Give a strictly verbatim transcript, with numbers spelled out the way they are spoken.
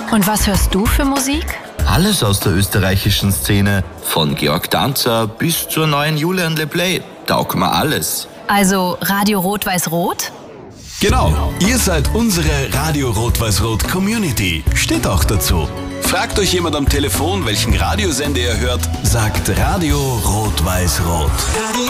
Und was hörst du für Musik? Alles aus der österreichischen Szene, von Georg Danzer bis zur neuen Julian LePlay. Taugt mir alles. Also Radio Rot-Weiß-Rot? Genau, ihr seid unsere Radio Rot-Weiß-Rot Community. Steht auch dazu. Fragt euch jemand am Telefon, welchen Radiosender ihr hört, sagt Radio Rot-Weiß-Rot.